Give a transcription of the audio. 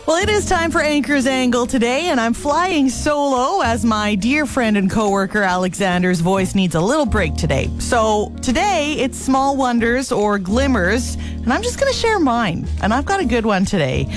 Well, it is time for Anchor's Angle today, and I'm flying solo as my dear friend and coworker Alexander's voice needs a little break today. So today, it's small wonders or glimmers, and I'm just going to share mine. And I've got a good one today.